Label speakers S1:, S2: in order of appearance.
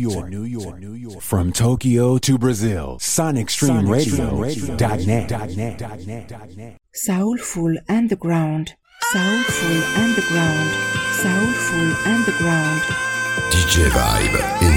S1: From Tokyo to Brazil, SonicStreamRadio.net.
S2: Soulful Underground, Soulful Underground, Soulful Underground.
S3: DJ Vibe.